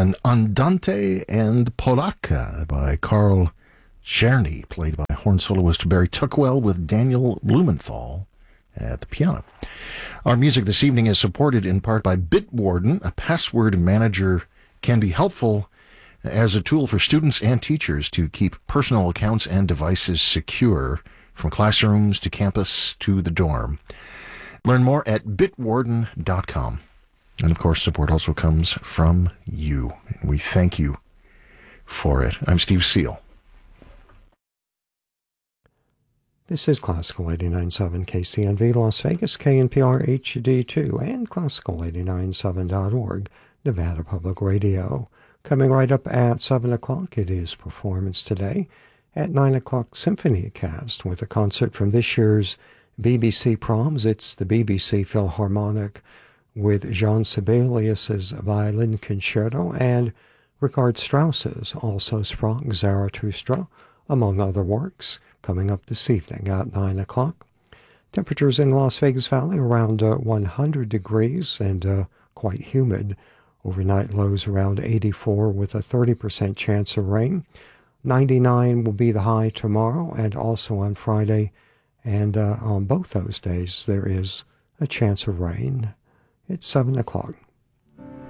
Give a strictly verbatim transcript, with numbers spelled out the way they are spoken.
then Andante and Polacca by Carl Czerny, played by horn soloist Barry Tuckwell with Daniel Blumenthal at the piano. Our music this evening is supported in part by Bitwarden. A password manager can be helpful as a tool for students and teachers to keep personal accounts and devices secure from classrooms to campus to the dorm. Learn more at bitwarden dot com. And of course, support also comes from you. And we thank you for it. I'm Steve Seal. This is Classical eighty-nine point seven K C N V Las Vegas, K N P R H D two, and Classical eighty-nine point seven dot org, Nevada Public Radio. Coming right up at seven o'clock, it is Performance Today. At nine o'clock, Symphony Cast with a concert from this year's B B C Proms. It's the B B C Philharmonic with Jean Sibelius's Violin Concerto and Richard Strauss's Also Sprach Zarathustra, among other works, coming up this evening at nine o'clock. Temperatures in Las Vegas Valley around uh, one hundred degrees and uh, quite humid. Overnight lows around eighty-four with a thirty percent chance of rain. ninety-nine will be the high tomorrow and also on Friday. And uh, on both those days, there is a chance of rain. It's seven o'clock.